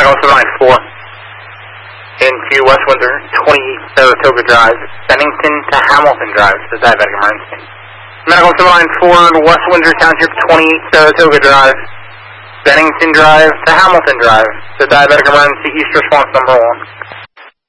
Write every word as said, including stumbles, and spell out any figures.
Medical seven nine four. Into West Windsor, twenty-eight Saratoga Drive, Bennington to Hamilton Drive, the diabetic emergency. Medical seven nine four, West Windsor Township, twenty-eight Saratoga Drive, Bennington Drive to Hamilton Drive, the diabetic emergency, east response number one.